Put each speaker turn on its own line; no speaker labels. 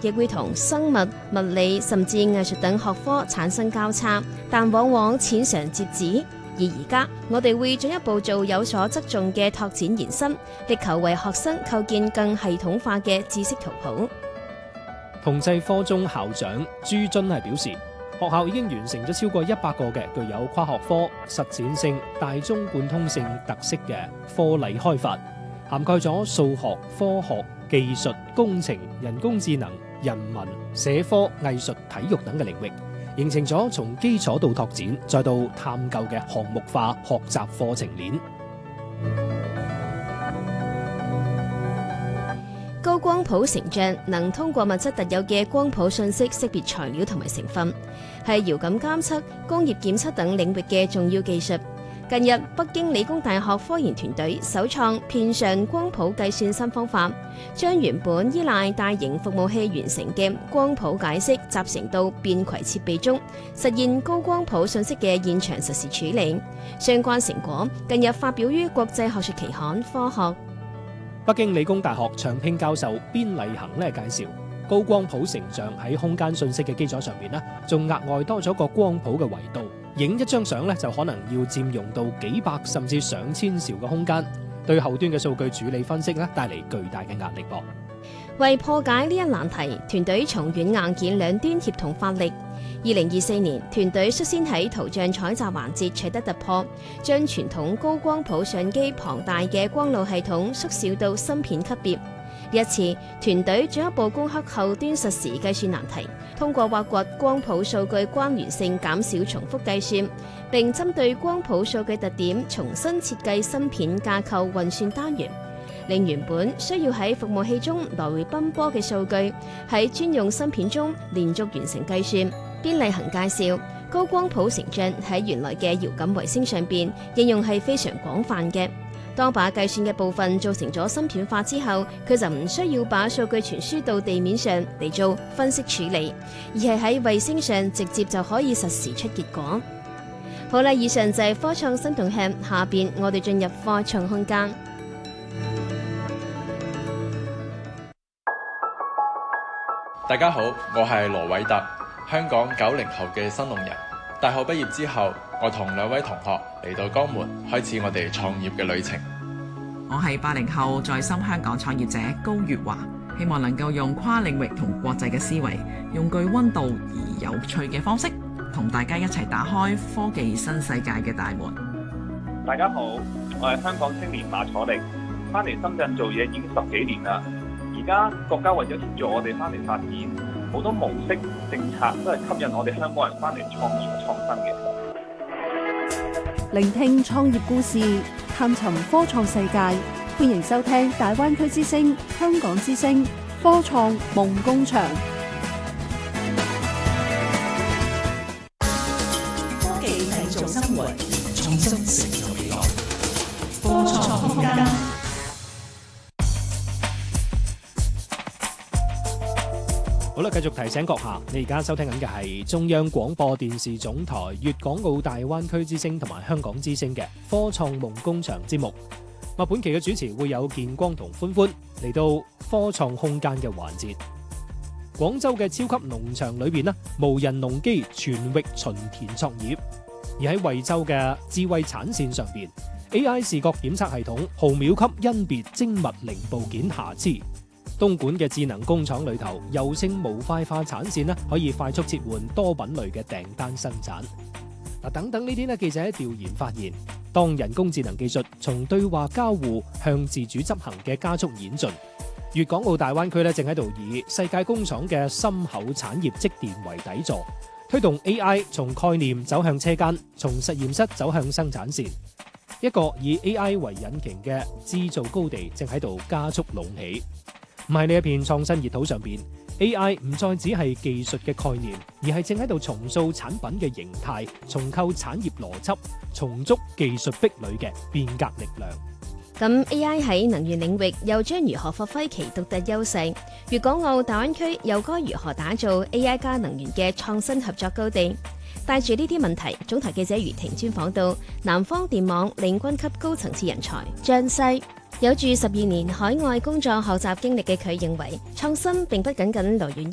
亦會同生物、物理甚至藝術等學科產生交叉，但往往淺嘗輒止。而家我哋會進一步做有所側重嘅拓展延伸，力求為學生構建更系統化嘅知識圖譜。
同濟科中校長朱津係表示，學校已經完成咗超過100個嘅具有跨學科、實踐性、大中貫通性特色嘅課例開發，涵蓋咗數學、科學、技術、工程、人工智能、人文、社科、藝術、體育等嘅領域，形成咗從基礎到拓展再到探究嘅項目化學習課程鏈。
高光譜成像能通過物質特有嘅光譜信息識別材料同埋成分，係遙感監測、工業檢測等領域嘅重要技術。近日，北京理工大學科研團隊首創片上光譜計算新方法，將原本依賴大型服務器完成嘅光譜解析集成到便攜設備中，實現高光譜信息嘅現場實時處理。相關成果近日發表於國際學術期刊《科學》。
北京理工大學長聘教授邊麗恒介紹，高光譜成像喺空間信息嘅基礎上邊仲額外多咗個光譜嘅維度，影一張相就可能要佔用到幾百甚至上千兆嘅空間，對後端嘅數據處理分析帶嚟巨大嘅壓力噃。為破解呢一難題，團隊從軟硬件兩端協同發力。2024年，團隊率先喺圖像採集環節取得突破，將傳統高光譜相機龐大嘅光路系統縮小到芯片級別。呢一次，團隊進一步攻克後端實時計算難題，通過挖掘光譜數據關聯性，減少重複計算，並針對光譜數據特點重新設計芯片架構運算單元，令原本需要喺服務器中來回奔波嘅數據喺專用芯片中連續完成計算。邊麗恒介紹，高光譜成像喺原來嘅遙感衛星上邊應用係非常廣泛嘅。當把計算嘅部分做成咗芯片化之後，佢就唔需要把數據傳輸到地面上嚟做分析處理，而係喺衛星上直接就可以實時出結果。好啦，以上就係科創新動向，下邊我哋進入科創空間。
大家好，我係羅偉特，香港90後嘅新農人。大學畢業之後，我同2位同學嚟到江門，開始我哋創業嘅旅程。
我係80後在深香港創業者高月華，希望能夠用跨領域同國際嘅思維，用具溫度而有趣嘅方式，同大家一齊打開科技新世界嘅大門。
大家好，我係香港青年馬楚力，翻嚟深圳做嘢已經10幾年啦。而家國家為咗協助我哋翻嚟發展，好多模式政策都係吸引我哋香港人翻嚟創業創新嘅。
聆聽創業故事，探尋科創世界，歡迎收聽大灣區之聲、香港之聲、科創夢工場。
科技製造生活，創新成就未來。科創空間。
好啦，繼續提醒閣下，你而家收聽緊嘅係中央廣播電視總台粵港澳大灣區之聲同埋香港之聲嘅科創夢工場節目。本期嘅主持會有建光同歡歡嚟到科創空間嘅環節。廣州嘅超級農場裏邊無人農機全域巡田作業，而喺惠州嘅智慧產線上邊 AI 視覺檢測系統毫秒級甄別精密零部件瑕疵。東莞嘅智能工廠裏頭，柔性模塊化產線可以快速切換多品類嘅訂單生產。等等呢啲記者喺調研發現，當人工智能技術從對話交互向自主執行嘅加速演進，粵港澳大灣區正喺度以世界工廠嘅深厚產業積澱為底座，推動 AI 從概念走向車間，從實驗室走向生產線。一個以 AI 為引擎嘅製造高地正喺度加速隆起。唔係呢一片創新熱土上邊 ，AI 唔再只係技術嘅概念，而係正喺度重塑產品嘅形態，重構產業邏輯，重築技術壁壘嘅變革力量。
咁 AI 喺能源領域又將如何發揮其獨特優勢？粵港澳大灣區又該如何打造 AI 加能源嘅創新合作高地？帶住呢啲問題，總台記者余婷專訪到南方電網領軍級高層次人才張西。有住12年海外工作學習經歷嘅佢認為，創新並不僅僅來源